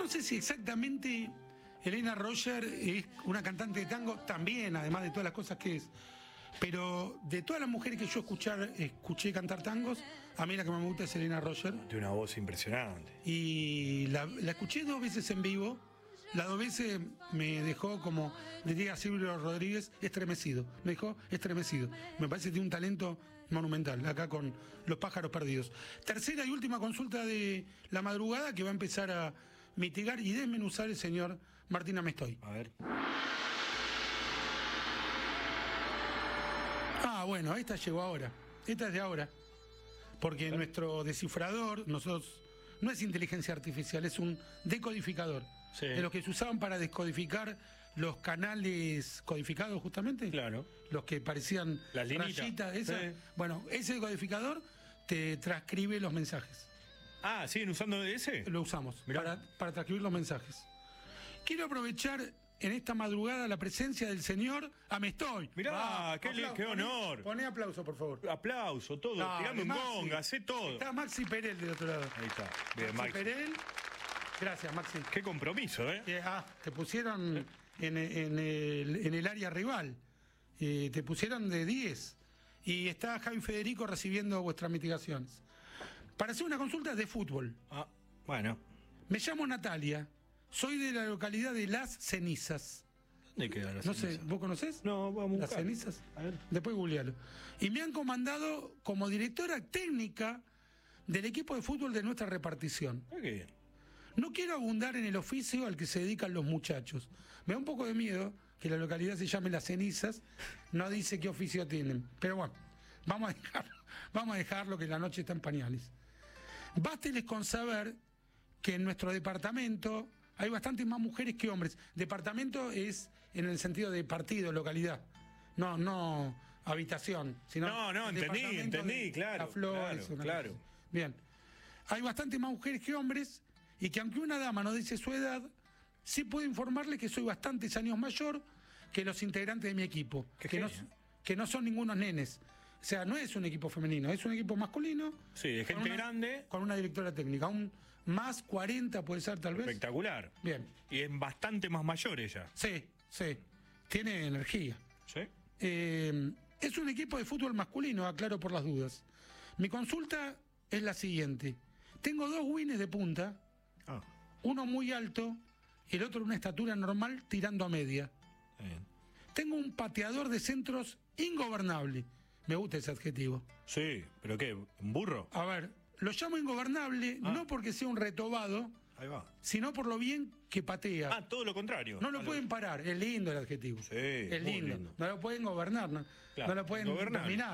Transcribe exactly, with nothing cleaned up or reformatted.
no sé si exactamente Helena Roger es una cantante de tango también, además de todas las cosas que es. Pero de todas las mujeres que yo escuchar, escuché cantar tangos, a mí la que más me gusta es Helena Roger. De una voz impresionante. Y la, la escuché dos veces en vivo. Las dos veces me dejó, como diría Silvio Rodríguez, estremecido. Me dejó estremecido. Me parece que tiene un talento monumental, acá con Los Pájaros Perdidos. Tercera y última consulta de la madrugada que va a empezar a mitigar y desmenuzar el señor Martín Amestoy. A ver. Ah, bueno, esta llegó ahora. Esta es de ahora. Porque nuestro descifrador, nosotros, no es inteligencia artificial, es un decodificador. Sí. De los que se usaban para descodificar los canales codificados, justamente. Claro. Los que parecían Las linitas. rayitas, esas. Sí. Bueno, ese decodificador te transcribe los mensajes. Ah, ¿siguen usando ese? Lo usamos Mirá. para, para transcribir los mensajes. Quiero aprovechar en esta madrugada la presencia del señor Amestoy. Mirá, Va, qué, apla- qué honor. Poné, poné aplauso, por favor. Aplauso, todo. No, Tirame de un Maxi. gong, hacé todo. Está Maxi Perel del otro lado. Ahí está. Bien, Maxi Maxi. Perel. Gracias, Maxi. Qué compromiso, ¿eh? Eh, ah, te pusieron en, en el, en el área rival. Eh, te pusieron de diez. Y está Javi Federico recibiendo vuestras mitigaciones. Para hacer una consulta de fútbol. Ah, bueno. Me llamo Natalia. Soy de la localidad de Las Cenizas. ¿Dónde queda la No ceniza? sé, ¿vos conocés? No, vamos a Las buscar. Cenizas. A ver. Después googlealo. Y me han comandado como directora técnica del equipo de fútbol de nuestra repartición. Ah, qué bien. No quiero abundar en el oficio al que se dedican los muchachos. Me da un poco de miedo que la localidad se llame Las Cenizas. No dice qué oficio tienen. Pero bueno, vamos a dejarlo, vamos a dejarlo que la noche está en pañales. Básteles con saber que en nuestro departamento hay bastantes más mujeres que hombres. Departamento es en el sentido de partido, localidad. No, no habitación, sino No, no, entendí, departamento entendí, de claro, Miraflores, claro, una claro. cosa así. Bien. Hay bastantes más mujeres que hombres y que aunque una dama no dice su edad, sí puedo informarle que soy bastantes años mayor que los integrantes de mi equipo. Qué Que no, genio. que no son ningunos nenes. O sea, no es un equipo femenino, es un equipo masculino. Sí, de con gente una- grande. Con una directora técnica. Un más cuarenta puede ser, tal vez. Espectacular. Bien. Y es bastante más mayor ella. Sí, sí. Tiene energía. ¿Sí? Eh, es un equipo de fútbol masculino, aclaro por las dudas. Mi consulta es la siguiente. Tengo dos wins de punta, Ah, uno muy alto, el otro una estatura normal tirando a media. está bien. Tengo un pateador de centros ingobernable. Me gusta ese adjetivo. Sí, ¿pero qué? ¿Un burro? A ver, lo llamo ingobernable Ah. no porque sea un retobado, Ahí va. sino por lo bien que patea. Ah, todo lo contrario. No lo Ah, pueden parar, es lindo el adjetivo. Sí, es muy lindo. lindo. No lo pueden gobernar, no, Claro, no lo pueden gobernar. dominar.